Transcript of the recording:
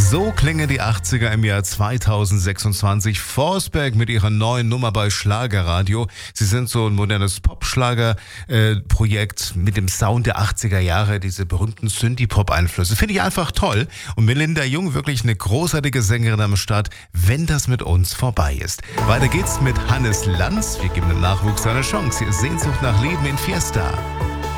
So klingen die 80er im Jahr 2026. Forsberg mit ihrer neuen Nummer bei Schlagerradio. Sie sind so ein modernes Pop-Schlager-Projekt mit dem Sound der 80er Jahre, diese berühmten Synthie-Pop-Einflüsse. Finde ich einfach toll. Und Melinda Jung, wirklich eine großartige Sängerin am Start, wenn das mit uns vorbei ist. Weiter geht's mit Hannes Lanz. Wir geben dem Nachwuchs eine Chance. Sehnsucht nach Leben in Fiesta.